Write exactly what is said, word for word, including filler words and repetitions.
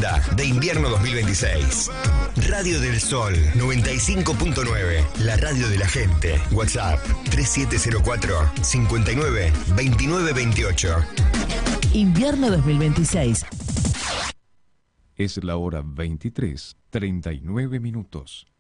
segunda de invierno dos mil veintiséis. Radio del Sol noventa y cinco punto nueve, la radio de la gente. WhatsApp tres siete cero cuatro, cinco nueve, dos nueve dos ocho. Invierno dos mil veintiséis. Es la hora veintitrés, treinta y nueve minutos.